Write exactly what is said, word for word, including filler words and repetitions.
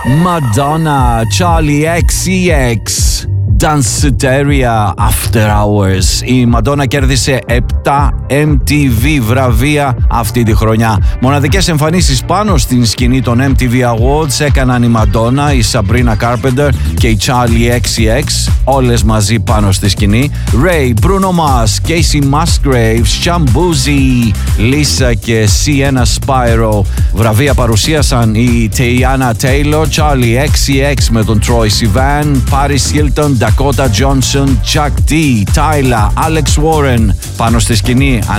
Madonna, Charlie X C X, Danceteria After Hours. Η Madonna κέρδισε επτά εμ τι βι βραβεία αυτή τη χρονιά. Μοναδικές εμφανίσεις πάνω στην σκηνή των εμ τι βι Awards έκαναν η Madonna, η Sabrina Carpenter και η Charlie X C X, όλες μαζί πάνω στη σκηνή. Ray, Bruno Mars, Casey Musgraves, Shambuzi, Lisa και Sienna Spyro. Βραβεία παρουσίασαν η Teyana Taylor, Charlie X C X με τον Troye Sivan, Paris Hilton, Dakota Johnson, Chuck D, Tyla, Alex Warren. Πάνω στη σκηνή